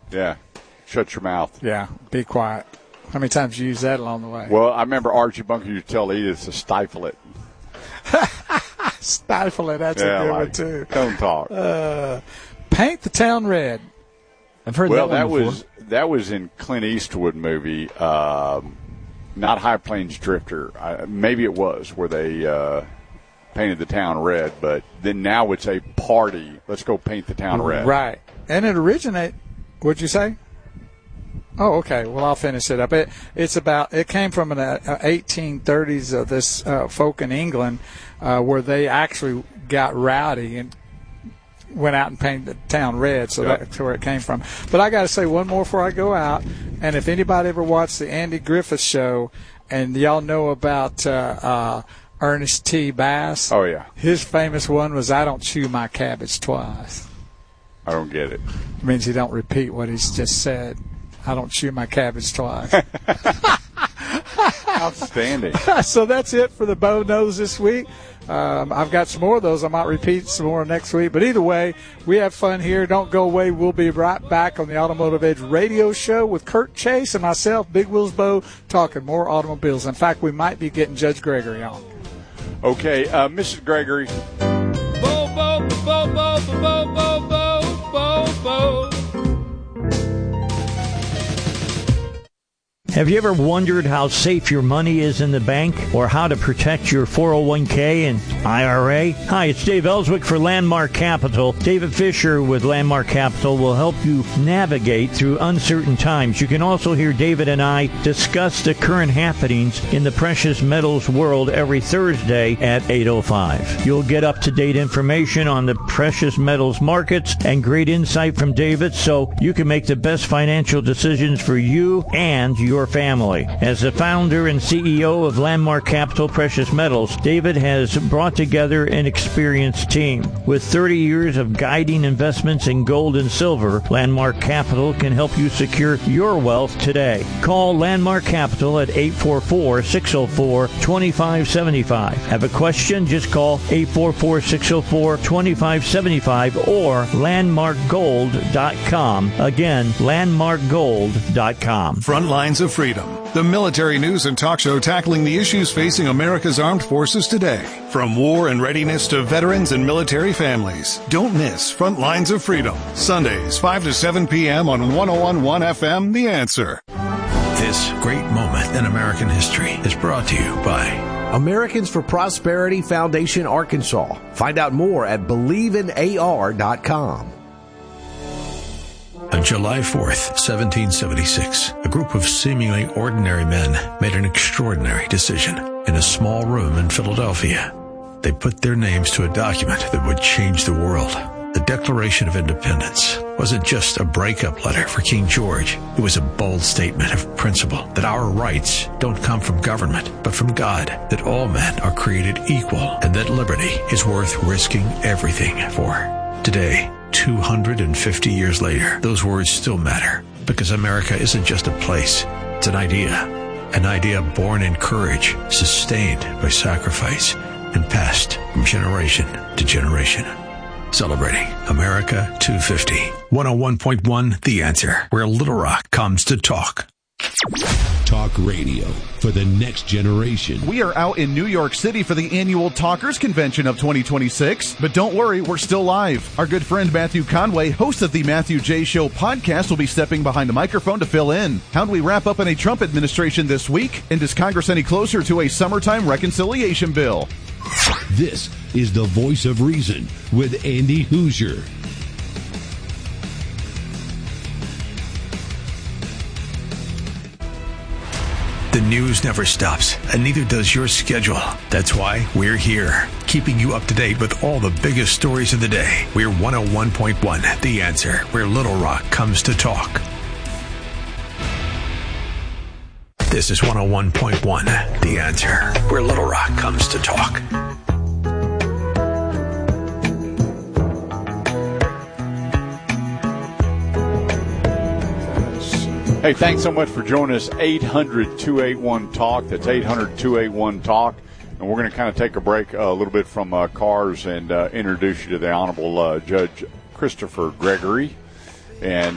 Yeah. Shut your mouth. Yeah, be quiet. How many times you use that along the way? Well, I remember Archie Bunker used to tell Edith to stifle it. Stifle it. That's a good one, too. Don't talk. Paint the Town Red. I've heard that one before. That was in Clint Eastwood movie, not High Plains Drifter. Maybe it was where they painted the town red, but then now it's a party. Let's go paint the town red. Right. And it what'd you say? Oh, okay. Well, I'll finish it up. It came from an 1830s of this folk in England where they actually got rowdy and went out and painted the town red, so that's where it came from. But I got to say one more before I go out, and if anybody ever watched the Andy Griffith Show, and y'all know about Ernest T. Bass. Oh, yeah. His famous one was, I don't chew my cabbage twice. I don't get it. It means he don't repeat what he's just said. I don't chew my cabbage twice. Outstanding. So that's it for the Bo Knows this week. I've got some more of those. I might repeat some more next week. But either way, we have fun here. Don't go away. We'll be right back on the Automotive Edge radio show with Kurt Chase and myself, Big Wheels Bo, talking more automobiles. In fact, we might be getting Judge Gregory on. Okay, Mrs. Gregory. Bo, bo, bo, bo, bo, bo, bo, bo, bo. Have you ever wondered how safe your money is in the bank or how to protect your 401k and IRA? Hi, it's Dave Ellswick for Landmark Capital. David Fisher with Landmark Capital will help you navigate through uncertain times. You can also hear David and I discuss the current happenings in the precious metals world every Thursday at 8:05. You'll get up-to-date information on the precious metals markets and great insight from David so you can make the best financial decisions for you and your family. As the founder and CEO of Landmark Capital Precious Metals, David has brought together an experienced team. With 30 years of guiding investments in gold and silver, Landmark Capital can help you secure your wealth today. Call Landmark Capital at 844-604-2575. Have a question? Just call 844-604-2575 or landmarkgold.com. Again, landmarkgold.com. Front Lines of Freedom, the military news and talk show tackling the issues facing America's armed forces today. From war and readiness to veterans and military families. Don't miss Front Lines of Freedom, Sundays, 5 to 7 p.m. on 101.1 FM, The Answer. This great moment in American history is brought to you by Americans for Prosperity Foundation, Arkansas. Find out more at believeInar.com. On July 4th, 1776, a group of seemingly ordinary men made an extraordinary decision in a small room in Philadelphia. They put their names to a document that would change the world. The Declaration of Independence wasn't just a breakup letter for King George. It was a bold statement of principle that our rights don't come from government, but from God, that all men are created equal, and that liberty is worth risking everything for. Today, 250 years later, those words still matter because America isn't just a place, it's an idea born in courage, sustained by sacrifice, and passed from generation to generation. Celebrating America 250. 101.1 The Answer, where Little Rock comes to talk. Talk radio for the next generation. We are out in New York City for the annual Talkers Convention of 2026, but don't worry, we're still live. Our good friend Matthew Conway, host of the Matthew J. Show podcast, will be stepping behind the microphone to fill in. How do we wrap up in a Trump administration this week? And is Congress any closer to a summertime reconciliation bill? This is the Voice of Reason with Andy Hoosier. The news never stops, and neither does your schedule. That's why we're here, keeping you up to date with all the biggest stories of the day. We're 101.1 The Answer, where Little Rock comes to talk. This is 101.1 The Answer, where Little Rock comes to talk. Hey, thanks so much for joining us. 800-281-TALK. That's 800-281-TALK. And we're going to kind of take a break a little bit from cars and introduce you to the Honorable Judge Christopher Gregory. And